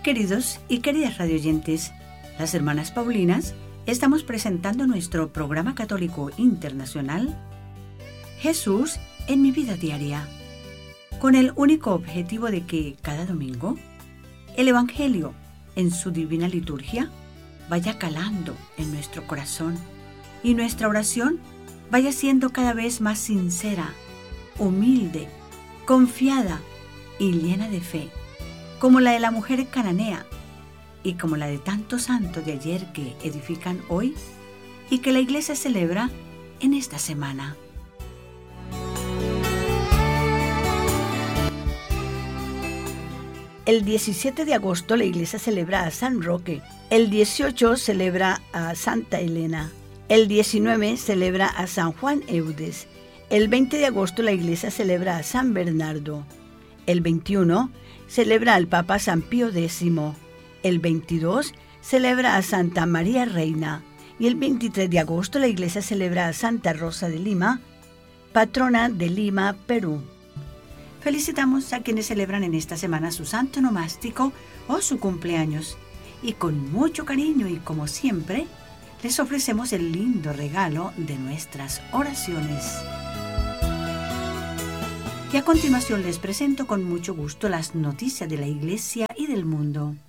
Queridos y queridas radioyentes, las hermanas Paulinas estamos presentando nuestro programa católico internacional Jesús en mi vida diaria, con el único objetivo de que cada domingo el Evangelio en su divina liturgia vaya calando en nuestro corazón y nuestra oración vaya siendo cada vez más sincera, humilde, confiada y llena de fe, como la de la mujer cananea y como la de tantos santos de ayer que edifican hoy y que la Iglesia celebra en esta semana. El 17 de agosto la Iglesia celebra a San Roque, el 18 celebra a Santa Elena, el 19 celebra a San Juan Eudes, el 20 de agosto la Iglesia celebra a San Bernardo, el 21 celebra al Papa San Pío X, el 22 celebra a Santa María Reina y el 23 de agosto la Iglesia celebra a Santa Rosa de Lima, patrona de Lima, Perú. Felicitamos a quienes celebran en esta semana su santo nomástico o su cumpleaños y con mucho cariño y como siempre les ofrecemos el lindo regalo de nuestras oraciones. Y a continuación les presento con mucho gusto las noticias de la Iglesia y del mundo.